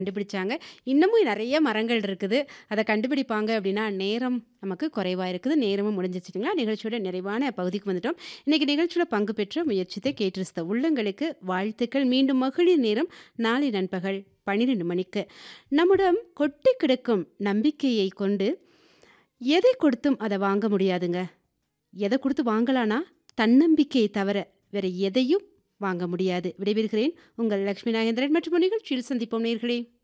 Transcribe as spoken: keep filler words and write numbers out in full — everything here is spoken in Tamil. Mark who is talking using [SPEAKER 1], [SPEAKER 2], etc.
[SPEAKER 1] கண்டுபிடிச்சாங்க. இன்னமும் நெறைய மரங்கள் இருக்குது. அத கண்டுபிடிப்பாங்க அப்டின்னா, நேரம் நமக்கு குறைவா இருக்குது. நேரமும் முடிஞ்சிருச்சுங்களா? நிகழ்ச்சியோட நிறைவான பகுதிக்கு வந்துட்டோம். இன்னைக்கு நிகழ்ச்சியில பங்கு பெற்ற முயற்சித்த கேட்டு ரசித்த உள்ளங்களுக்கு வாழ்த்துக்கள். மீண்டும் மகளிர் நேரம் நாளை நண்பகல் பன்னிரண்டு மணிக்கு. நம்மிடம் கொட்டி கிடக்கும் நம்பிக்கையை கொண்டு எதை கொடுத்தும் அத வாங்க முடியாதுங்க. எத குடுத்து வாங்கலான்னா, தன்னம்பிக்கையை தவிர வேற எதையும் வாங்க முடியாது. விடைபெறுகிறேன். உங்கள் லட்சுமி நாகேந்திரன் மற்றும் ஒரு நிகழ்ச்சியில் சந்திப்போம் நேயர்களே.